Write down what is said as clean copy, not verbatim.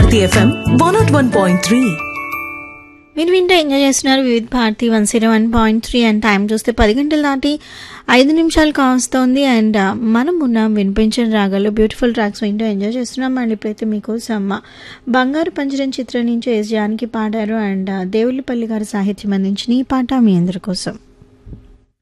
Bharati FM 101.3. మీరు వింటూ enjoy చేస్తున్నారు వివిధ భారతి 101.3 అండ్ టైం చూస్తే 10 గంటలు దాటి 5 నిమిషాలు కావస్తోంది. అండ్ మనం ఉన్నాం వినిపించిన రాగాలు బ్యూటిఫుల్ ట్రాక్స్ వింటూ ఎంజాయ్ చేస్తున్నాం. అండ్ ఇప్పుడైతే మీకోసం బంగారు పంజరం చిత్రం నుంచి ఎస్ జానకి పాడారు. అండ్ దేవుళ్ళపల్లి గారు సాహిత్యం అందించిన ఈ పాట మీ అందరి కోసం.